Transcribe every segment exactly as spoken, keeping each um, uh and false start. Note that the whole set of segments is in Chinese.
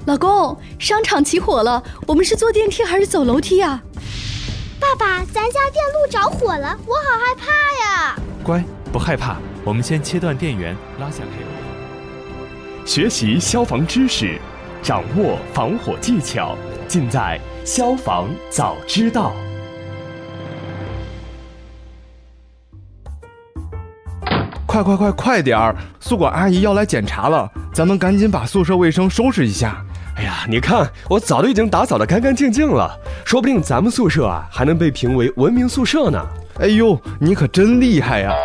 老公，商场起火了，我们是坐电梯还是走楼梯啊？ 爸爸，咱家电路着火了，我好害怕呀！ 乖，不害怕，我们先切断电源，拉下开关。学习消防知识，掌握防火技巧，尽在消防早知道。 快快快快点儿！宿管阿姨要来检查了，咱们赶紧把宿舍卫生收拾一下。 哎呀，你看，我早就已经打扫得干干净净了，说不定咱们宿舍啊还能被评为文明宿舍呢。 哎呦，你可真厉害呀！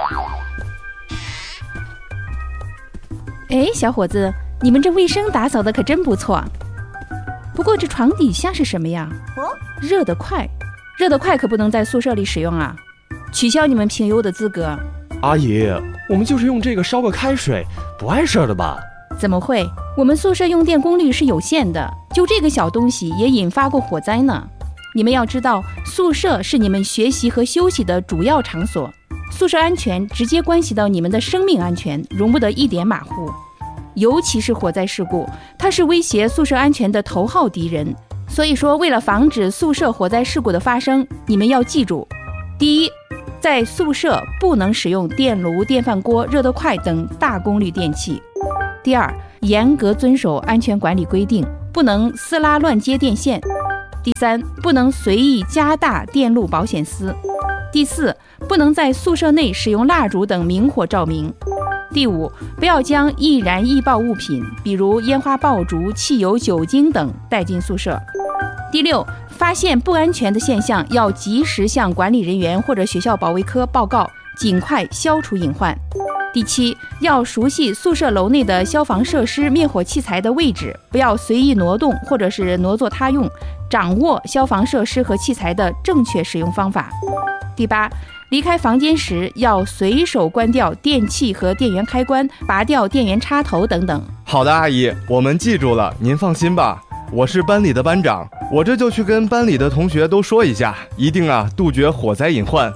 哎，小伙子，你们这卫生打扫的可真不错。不过这床底下是什么呀？热得快，热得快可不能在宿舍里使用啊，取消你们评优的资格。 阿姨，我们就是用这个烧个开水，不碍事的吧？ 怎么会？我们宿舍用电功率是有限的，就这个小东西也引发过火灾呢。你们要知道，宿舍是你们学习和休息的主要场所，宿舍安全直接关系到你们的生命安全，容不得一点马虎。尤其是火灾事故，它是威胁宿舍安全的头号敌人。所以说，为了防止宿舍火灾事故的发生，你们要记住：第一，在宿舍不能使用电炉、电饭锅、热得快等大功率电器；第二，严格遵守安全管理规定，不能撕拉乱接电线；第三，不能随意加大电路保险丝；第四，不能在宿舍内使用蜡烛等明火照明；第五，不要将易燃易爆物品，比如烟花爆竹、汽油、酒精等带进宿舍；第六，发现不安全的现象要及时向管理人员或者学校保卫科报告，尽快消除隐患；第七，要熟悉宿舍楼内的消防设施、灭火器材的位置，不要随意挪动或者是挪作他用，掌握消防设施和器材的正确使用方法；第八，离开房间时要随手关掉电器和电源开关，拔掉电源插头等等。 好的，阿姨，我们记住了，您放心吧。我是班里的班长，我这就去跟班里的同学都说一下，一定啊杜绝火灾隐患。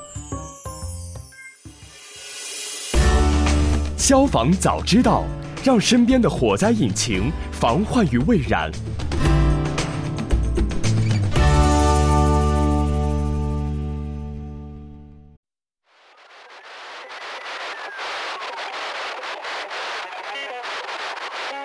消防早知道，让身边的火灾引擎防患于未然。